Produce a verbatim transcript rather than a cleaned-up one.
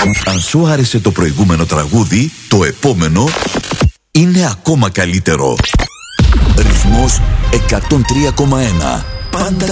Αν σου άρεσε το προηγούμενο τραγούδι, το επόμενο είναι ακόμα καλύτερο. Ρυθμός εκατόν τρία κόμμα ένα. Πάντα